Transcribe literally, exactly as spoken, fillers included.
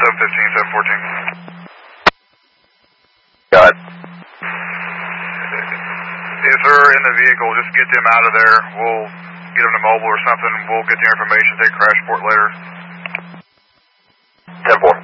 seven fifteen, seven fourteen. Got it. If they're in the vehicle, just get them out of there. We'll get them to mobile or something. We'll get the information, take crash report later. ten four.